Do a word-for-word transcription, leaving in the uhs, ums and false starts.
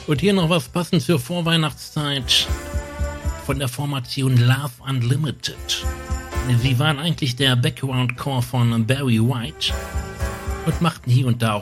Und hier noch was passend für Vorweihnachtszeit von der Formation Love Unlimited. Sie waren eigentlich der Background-Core von Barry White und machten hier und da auch